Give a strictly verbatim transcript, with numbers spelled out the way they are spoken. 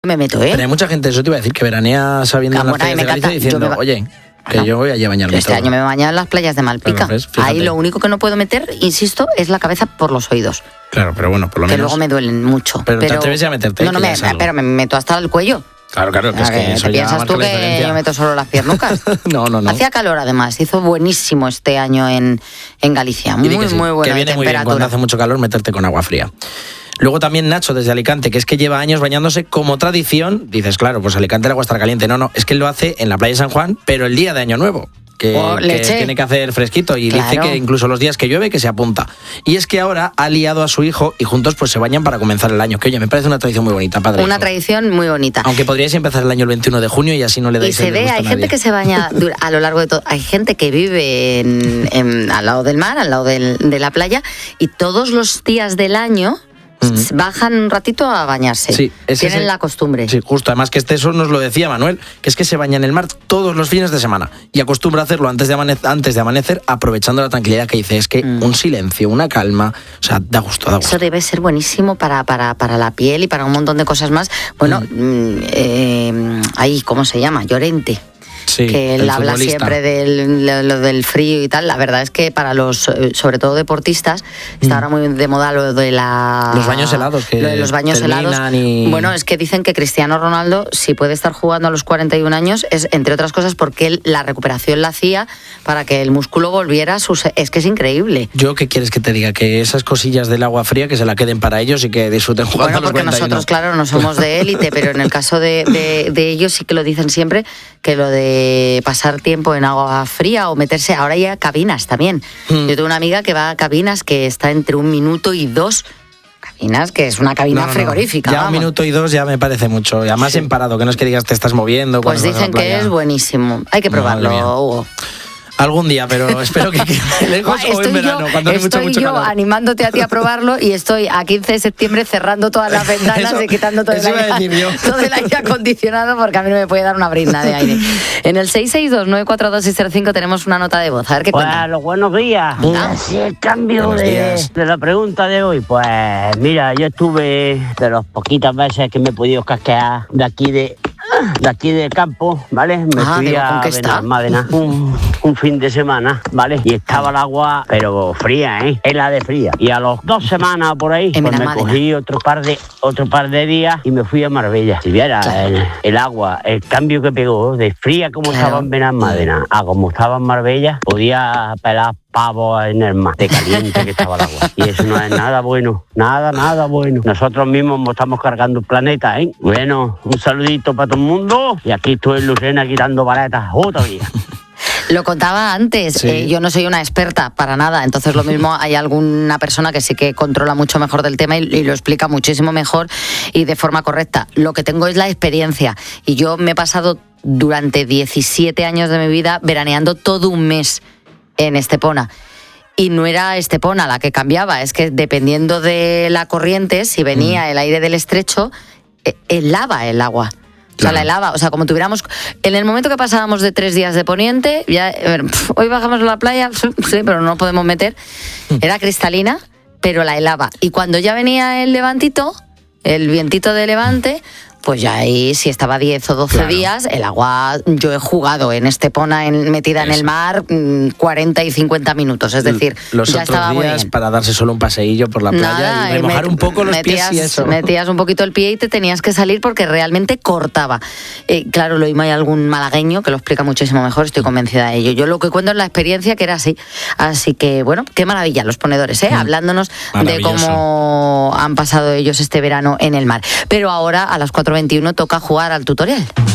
me meto, ¿eh? Pero hay mucha gente, eso te iba a decir, que veranea sabiendo Claro, las playas de Galicia diciendo, va... oye, que no. yo voy allí a bañarme. Este todo. año me he bañado en las playas de Malpica. Claro, ¿ves? Ahí lo único que no puedo meter, insisto, es la cabeza por los oídos. Claro, pero bueno, por lo que menos... luego me duelen mucho. Pero, pero... te atreves a meterte. No, no, me, pero me meto hasta el cuello. Claro, claro, que es que eso ¿Te ya piensas marca tú la que diferencia. yo meto solo las piernucas? No, no, no. Hacía calor además, hizo buenísimo este año en, en Galicia. Muy, sí, muy buena que viene muy bien cuando hace mucho calor meterte con agua fría. Luego también Nacho desde Alicante, que es que lleva años bañándose como tradición. Dices, claro, pues Alicante el agua está caliente. No, no, es que él lo hace en la playa de San Juan, pero el día de Año Nuevo. Que, oh, que tiene que hacer fresquito y claro. Dice que incluso los días que llueve que se apunta. Y es que ahora ha liado a su hijo y juntos pues se bañan para comenzar el año. Que oye, me parece una tradición muy bonita, padre. Una hijo. tradición muy bonita. Aunque podríais empezar el año el veintiuno de junio y así no le dais. Y se ve, hay gente que se baña a lo largo de todo. Hay gente que vive en, en, al lado del mar, al lado del, de la playa, y todos los días del año Uh-huh. bajan un ratito a bañarse. Sí, tienen ese, la costumbre. Sí, justo. Además que este eso nos lo decía Manuel, que es que se baña en el mar todos los fines de semana y acostumbra a hacerlo antes de, amane- antes de amanecer, aprovechando la tranquilidad que dice. Es que mm. un silencio, una calma, o sea, da gusto, da gusto. Eso debe ser buenísimo para, para, para la piel y para un montón de cosas más. Bueno, mm. eh, ahí, ¿cómo se llama? Llorente. Sí, que él habla futbolista. Siempre del, lo, lo del frío y tal. La verdad es que para los, sobre todo deportistas, está mm. ahora muy de moda lo de la... Los baños helados. Que lo de los baños helados. Y... Bueno, es que dicen que Cristiano Ronaldo, si puede estar jugando a los cuarenta y un años, es entre otras cosas porque él la recuperación la hacía para que el músculo volviera a sus... Es que es increíble. ¿Yo qué quieres que te diga? Que esas cosillas del agua fría que se la queden para ellos y que disfruten jugando bueno, a los porque cuarenta y uno. Nosotros, claro, no somos de élite, pero en el caso de, de, de ellos sí que lo dicen siempre, que lo de pasar tiempo en agua fría o meterse, ahora ya cabinas también. Mm. Yo tengo una amiga que va a cabinas que está entre un minuto y dos cabinas, que es una cabina no, no, frigorífica. No. Ya vamos. Un minuto y dos ya me parece mucho. Y además sí. en parado, que no es que digas te estás moviendo. Pues dicen que es buenísimo. Hay que probarlo, Hugo. Algún día, pero espero que quede lejos o en verano, yo, cuando hace mucho, mucho yo calor. animándote a ti a probarlo y estoy a quince de septiembre cerrando todas las ventanas eso, y quitando todo el, aire, todo el aire acondicionado porque a mí no me puede dar una brinda de aire. En el seis seis dos nueve cuatro dos seis cero cinco tenemos una nota de voz. A ver qué cuenta. Bueno, buenos días. ¿Ah? Así el cambio de, de la pregunta de hoy. Pues mira, yo estuve de las poquitas veces que me he podido casquear de aquí de... de aquí del campo, ¿vale? Me ah, fui a Benalmádena un, un fin de semana, ¿vale? Y estaba el agua, pero fría, ¿eh? Helada de fría. Y a los dos semanas por ahí, en pues me cogí otro par de otro par de días y me fui a Marbella. Si viera claro. el, el agua, el cambio que pegó de fría como claro. estaba en Benalmádena a como estaba en Marbella, podía pelar pavos en el mar, de caliente que estaba el agua. Y eso no es nada bueno, nada, nada bueno. Nosotros mismos estamos cargando el planeta, ¿eh? Bueno, un saludito para todo el mundo. Y aquí estoy en Lucena quitando baletas otra vez. Lo contaba antes, sí. eh, yo no soy una experta para nada, entonces lo mismo hay alguna persona que sí que controla mucho mejor del tema y, y lo explica muchísimo mejor y de forma correcta. Lo que tengo es la experiencia y yo me he pasado durante diecisiete años de mi vida veraneando todo un mes en Estepona. Y no era Estepona la que cambiaba, es que dependiendo de la corriente, si venía mm. el aire del estrecho, helaba el agua. O sea, claro. la helaba, o sea, como tuviéramos... En el momento que pasábamos de tres días de poniente, ya pff, hoy bajamos a la playa, sí, pero no podemos meter, era cristalina, pero la helaba. Y cuando ya venía el levantito, el vientito de levante... Pues ya ahí, si estaba diez o doce claro. días, el agua, yo he jugado en Estepona, en, metida Eso. en el mar, cuarenta y cincuenta minutos, es decir, los ya otros estaba días muy bien. Para darse solo un paseillo por la playa Nada, y remojar met, un poco los metías, pies y eso. Metías un poquito el pie y te tenías que salir porque realmente cortaba. Eh, claro, lo mismo hay algún malagueño que lo explica muchísimo mejor, estoy convencida de ello. Yo lo que cuento es la experiencia que era así. Así que, bueno, qué maravilla los ponedores, ¿eh? Mm. Hablándonos de cómo han pasado ellos este verano en el mar. Pero ahora, a las cuatro veintiuno, toca jugar al tutorial.